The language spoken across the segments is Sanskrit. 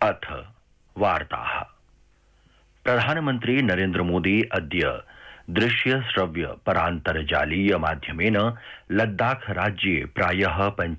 अथ वार्ताः। प्रधानमन्त्री नरेन्द्र मोदी अद्य दृश्य श्रव्य परान्तर्जालीय माध्यमेन लद्दाख राज्ये प्रायः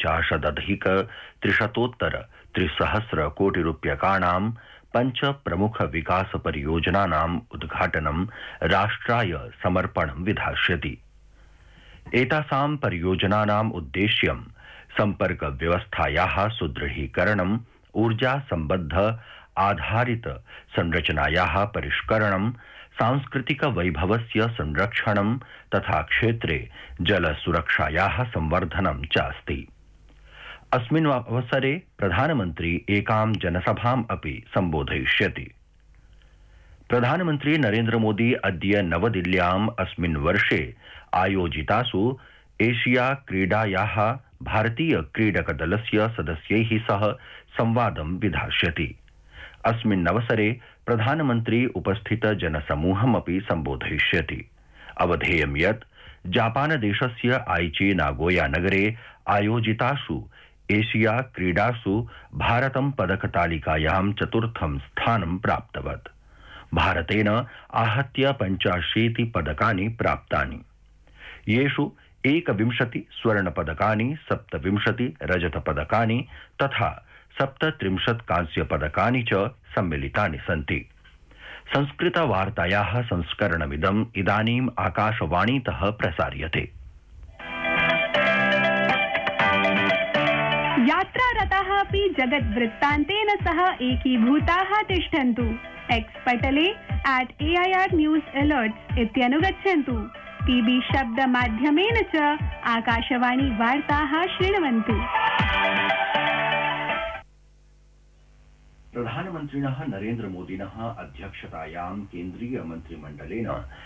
50,300 कोटि रूप्यकाणां 5 प्रमुख विकास परियोजनानाम् उद्घाटनं राष्ट्राय समर्पणं विधास्यति। एतासां परियोजनानाम् उद्देश्यं सम्पर्क व्यवस्थायाः सुदृढीकरणं, ऊर्जा सम्बद्ध आधारित संरचनायाः परिष्करणं, सांस्कृतिक वैभवस्य संरक्षणं तथा क्षेत्रे जल सुरक्षायाः संवर्धनं च अस्ति। अस्मिन् अवसरे प्रधानमन्त्री एकां जनसभाम् अपि सम्बोधयिष्यति। प्रधानमन्त्री नरेन्द्र मोदी अद्य नवदिल्ल्याम् अस्मिन् वर्षे आयोजितासु एशिया क्रीडायाः भारतीय क्रीडकदलस्य सदस्यैः सह संवादं विधास्यति। अस्मिन् अवसरे प्रधानमन्त्री उपस्थित जनसमूहमपि सम्बोधयिष्यति। अवधेयं यत् जापानदेशस्य आइची नागोया नगरे आयोजितासु एशिया क्रीडासु भारतं पदकतालिकायां 4थं स्थानं प्राप्तवत्। भारतेन आहत्य 85 पदकानि प्राप्तानि, येषु 21 स्वर्णपदकानि, 27 रजतपदकानि तथा 37 कांस्यपदकानि च सम्मिलितानि सन्ति। संस्कृतवार्तायाः संस्करणमिदम् इदानीम् आकाशवाणीतः प्रसार्यते। यात्रारताः अपि जगद्वृत्तान्तेन सह एकीभूताः तिष्ठन्तु। एक्स् पटले @AIR News Alerts इत्यनुगच्छन्तु। टीवी शब्दमाध्यमेन च आकाशवाणी वार्ताः शृण्वन्तु। प्रधानमन्त्रिणः नरेन्द्र मोदिनः अध्यक्षतायां केन्द्रीय मन्त्रिमण्डलेन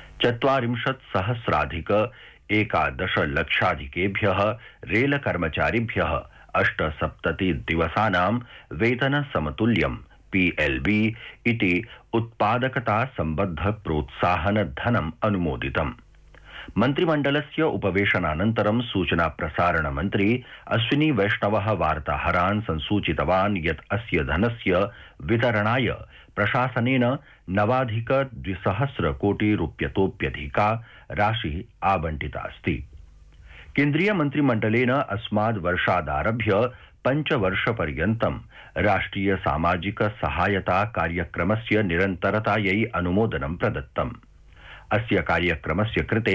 40,000,011,000 रेलकर्मचारिभ्यः 78 दिवसानां वेतन समतुल्यं PLB इति उत्पादकता सम्बद्ध प्रोत्साहन धनम् अनुमोदितम्। मन्त्रिमण्डलस्य उपवेशनानन्तरं सूचना प्रसारण मन्त्री अश्विनी वैष्णवः वार्ताहरान् संसूचितवान् यत् अस्य धनस्य वितरणाय प्रशासनेन 9,200 कोटि रूप्यतोप्यधिका राशिः आवण्टिता अस्ति। केन्द्रीय मन्त्रिमण्डलेन अस्माद् वर्षादारभ्य 5 वर्षपर्यन्तं राष्ट्रिय सामाजिक सहायता कार्यक्रमस्य निरन्तरतायै अनुमोदनं प्रदत्तम्। अस्य कार्यक्रमस्य कृते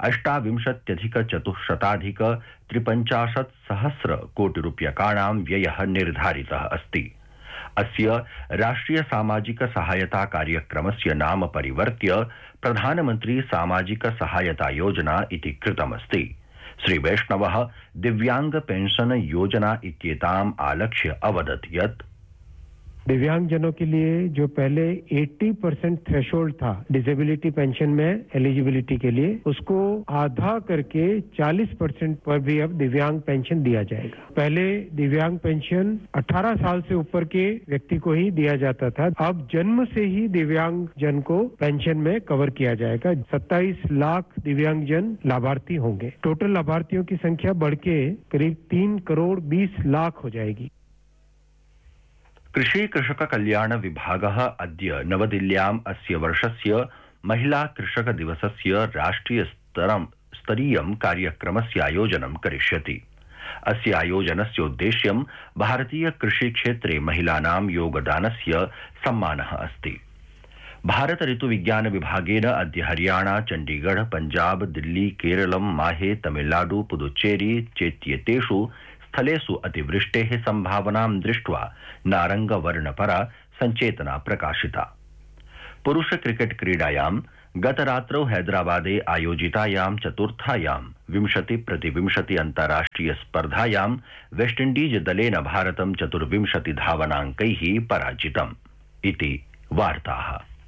28,450,350 कोटि रूप्यकाणां व्ययः निर्धारितः अस्ति। अस्य राष्ट्रिय सामाजिक सहायता कार्यक्रमस्य नाम परिवर्त्य प्रधानमन्त्री सामाजिक सहायता योजना इति कृतमस्ति। श्री वैष्णवः दिव्यांग पेंशन योजना इत्येताम् आलक्ष्य अवदत् यत् दिव्यांगजनों के लिए जो पहले 80% थ्रेशोल्ड था डिसेबिलिटी पेंशन में एलिजिबिलिटी के लिए, उसको आधा करके 40% पर भी अब दिव्यांग पेंशन दिया जाएगा। पहले दिव्यांग पेंशन 18 साल से ऊपर के व्यक्ति को ही दिया जाता था, अब जन्म से ही दिव्यांग जन को पेंशन में कवर किया जाएगा। 27 लाख दिव्यांगजन लाभार्थी होंगे। टोटल लाभार्थियों की संख्या बढ़ के करीब 3,20,00,000 हो जाएगी। कृषि कृषक कल्याण विभागः अद्य नवदिल्ल्याम् अस्य वर्षस्य महिला कृषक दिवसस्य राष्ट्रिय स्तरीयं कार्यक्रमस्य आयोजनं करिष्यति। अस्य आयोजनस्य उद्देश्यं भारतीय कृषि क्षेत्रे महिलानां योगदानस्य सम्मानः अस्ति। भारत ऋतुविज्ञान विभागेन अद्य हरियाणा, चण्डीगढ़, पञ्जाब, दिल्ली, केरलं, माहे, तमिलनाडु, पुदुच्चेरी चेत्येतेषु स्थलेषु अतिवृष्टेः सम्भावनां दृष्ट्वा नारङ्गवर्णपरा सञ्चेतना प्रकाशिता। पुरुष क्रिकेट क्रीडायां गतरात्रौ हैदराबादे आयोजितायां चतुर्थायां 20-20 अन्ताराष्ट्रिय स्पर्धायां वेस्टइण्डीज दलेन भारतं 24 धावनाङ्कैः पराजितम् इति वार्ताः।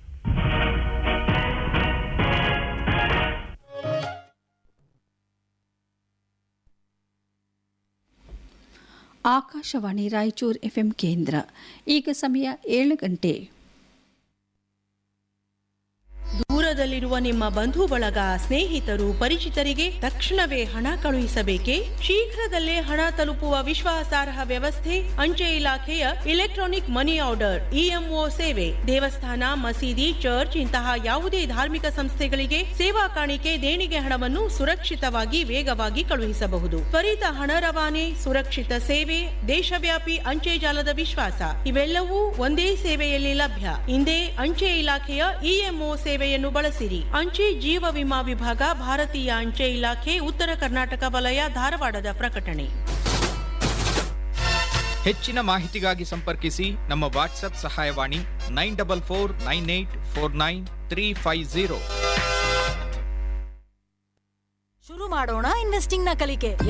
ಆಕಾಶವಾಣಿ ರಾಯಚೂರು FM ಕೇಂದ್ರ. ಈಗ ಸಮಯ 7 ಗಂಟೆ. ದೂರದಲ್ಲಿರುವ ನಿಮ್ಮ ಬಂಧು ಬಳಗ, ಸ್ನೇಹಿತರು, ಪರಿಚಿತರಿಗೆ ತಕ್ಷಣವೇ ಹಣ ಕಳುಹಿಸಬೇಕೇ? ಶೀಘ್ರದಲ್ಲೇ ಹಣ ತಲುಪುವ ವಿಶ್ವಾಸಾರ್ಹ ವ್ಯವಸ್ಥೆ ಅಂಚೆ ಇಲಾಖೆಯ ಇಲೆಕ್ಟ್ರಾನಿಕ್ ಮನಿ ಆರ್ಡರ್ ಇಎಂಒ ಸೇವೆ. ದೇವಸ್ಥಾನ, ಮಸೀದಿ, ಚರ್ಚ್ ಇಂತಹ ಯಾವುದೇ ಧಾರ್ಮಿಕ ಸಂಸ್ಥೆಗಳಿಗೆ ಸೇವಾ ಕಾಣಿಕೆ ದೇಣಿಗೆ ಹಣವನ್ನು ಸುರಕ್ಷಿತವಾಗಿ, ವೇಗವಾಗಿ ಕಳುಹಿಸಬಹುದು. ತ್ವರಿತ ಹಣ ರವಾನೆ, ಸುರಕ್ಷಿತ ಸೇವೆ, ದೇಶವ್ಯಾಪಿ ಅಂಚೆ ಜಾಲದ ವಿಶ್ವಾಸ ಇವೆಲ್ಲವೂ ಒಂದೇ ಸೇವೆಯಲ್ಲಿ ಲಭ್ಯ. ಇಂದೇ ಅಂಚೆ ಇಲಾಖೆಯ ಇಎಂಒ ಸೇವೆಯನ್ನು ಬಳಸಿರಿ. ಅಂಚೆ ಜೀವ ವಿಮಾ ವಿಭಾಗ, ಭಾರತೀಯ ಅಂಚೆ ಇಲಾಖೆ, ಉತ್ತರ ಕರ್ನಾಟಕ ವಲಯ, ಧಾರವಾಡದ ಪ್ರಕಟಣೆ. ಹೆಚ್ಚಿನ ಮಾಹಿತಿಗಾಗಿ ಸಂಪರ್ಕಿಸಿ ನಮ್ಮ ವಾಟ್ಸ್ಆಪ್ ಸಹಾಯವಾಣಿ 9449849350. ಶುರು ಮಾಡೋಣ ಇನ್ವೆಸ್ಟಿಂಗ್ ನ ಕಲಿಕೆ.